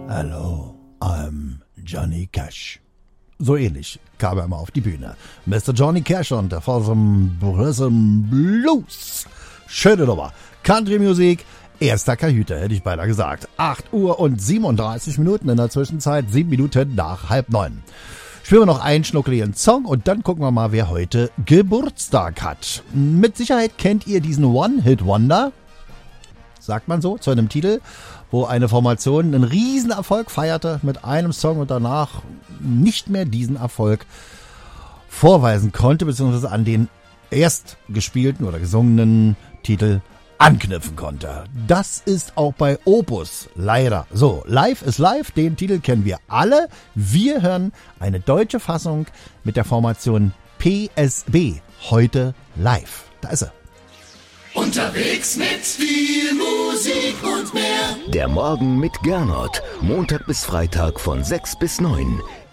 Hello, I'm Johnny Cash. So ähnlich kam er mal auf die Bühne. Mr. Johnny Cash und der Folsom Rhythm Blues. Schöne Nummer. Country-Musik, erster Kajüte, hätte ich beinahe gesagt. 8 Uhr und 37 Minuten in der Zwischenzeit, 7 Minuten nach 8:30. Spielen wir noch einen schnuckeligen Song und dann gucken wir mal, wer heute Geburtstag hat. Mit Sicherheit kennt ihr diesen One-Hit-Wonder, sagt man so, zu einem Titel, wo eine Formation einen Riesenerfolg feierte mit einem Song und danach nicht mehr diesen Erfolg vorweisen konnte, beziehungsweise an den erst gespielten oder gesungenen Titel anknüpfen konnte. Das ist auch bei Opus leider so. Live is Live, den Titel kennen wir alle. Wir hören eine deutsche Fassung mit der Formation PSB, heute live. Da ist er. Unterwegs mit viel Musik und mehr. Der Morgen mit Gernot. Montag bis Freitag von 6 bis 9.